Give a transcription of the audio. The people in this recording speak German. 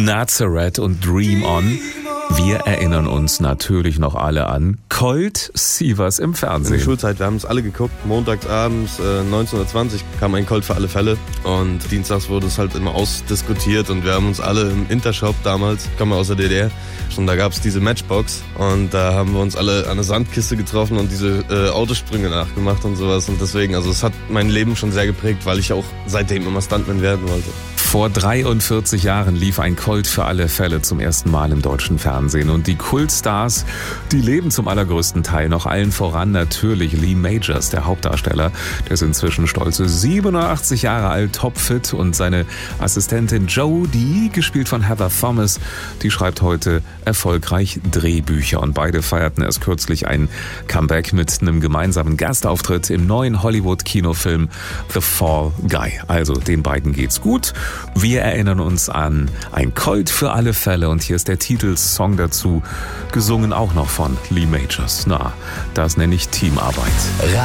Nazareth und Dream On. Wir erinnern uns natürlich noch alle an Colt Sievers im Fernsehen. In der Schulzeit, wir haben es alle geguckt. Montags abends 19:20 kam ein Colt für alle Fälle. Und dienstags wurde es halt immer ausdiskutiert. Und wir haben uns alle im Intershop damals, ich komme aus der DDR, und da gab es diese Matchbox. Und da haben wir uns alle an eine Sandkiste getroffen und diese Autosprünge nachgemacht und sowas. Und deswegen, also es hat mein Leben schon sehr geprägt, weil ich auch seitdem immer Stuntman werden wollte. Vor 43 Jahren lief ein Colt für alle Fälle zum ersten Mal im deutschen Fernsehen. Und die Kultstars, die leben zum allergrößten Teil noch, allen voran natürlich Lee Majors, der Hauptdarsteller. Der ist inzwischen stolze 87 Jahre alt, topfit. Und seine Assistentin Jodie, gespielt von Heather Thomas, die schreibt heute erfolgreich Drehbücher. Und beide feierten erst kürzlich ein Comeback mit einem gemeinsamen Gastauftritt im neuen Hollywood-Kinofilm The Fall Guy. Also den beiden geht's gut. Wir erinnern uns an ein Colt für alle Fälle und hier ist der Titelsong dazu, gesungen auch noch von Lee Majors. Na, das nenne ich Teamarbeit.